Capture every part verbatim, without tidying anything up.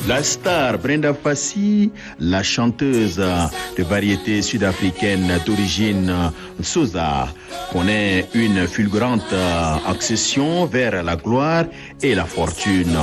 La star Brenda Fassie, la chanteuse de variété sud-africaine d'origine Xhosa, connaît une fulgurante accession vers la gloire et la fortune.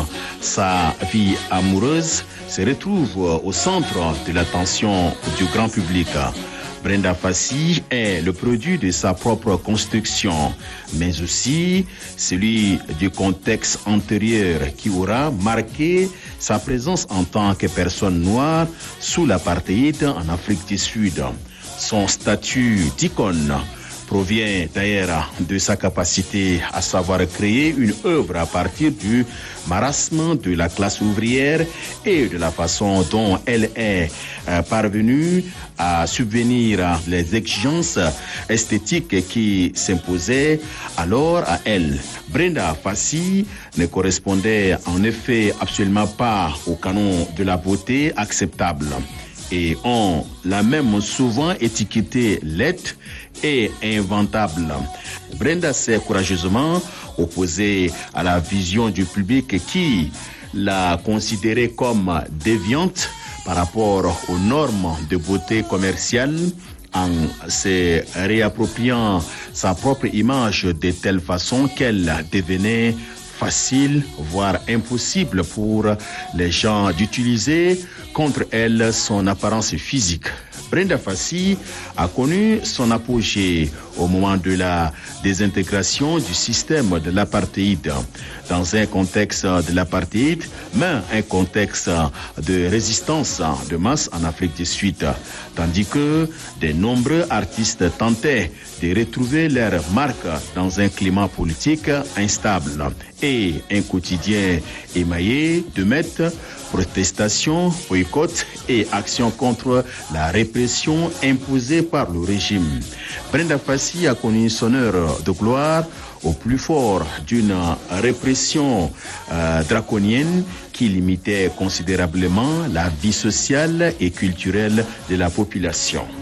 Sa vie amoureuse se retrouve au centre de l'attention du grand public. Brenda Fassie est le produit de sa propre construction, mais aussi celui du contexte antérieur qui aura marqué sa présence en tant que personne noire sous l'apartheid en Afrique du Sud. Son statut d'icône provient d'ailleurs de sa capacité à savoir créer une œuvre à partir du marasme de la classe ouvrière et de la façon dont elle est parvenue à subvenir les exigences esthétiques qui s'imposaient alors à elle. Brenda Fassie ne correspondait en effet absolument pas au canon de la beauté acceptable. Et on l'a même souvent étiquetée laide et inventable. Brenda s'est courageusement opposée à la vision du public qui l'a considérée comme déviante par rapport aux normes de beauté commerciale, en se réappropriant sa propre image de telle façon qu'elle devenait facile, voire impossible pour les gens d'utiliser contre elle son apparence physique. Brenda Fassie a connu son apogée au moment de la désintégration du système de l'apartheid. Dans un contexte de l'apartheid, mais un contexte de résistance de masse en Afrique du Sud, tandis que de nombreux artistes tentaient de retrouver leur marque dans un climat politique instable et un quotidien émaillé de meutes, protestations, boycotts et actions contre la répression imposée par le régime. Brenda Fassie a connu son heure de gloire au plus fort d'une répression euh, draconienne qui limitait considérablement la vie sociale et culturelle de la population.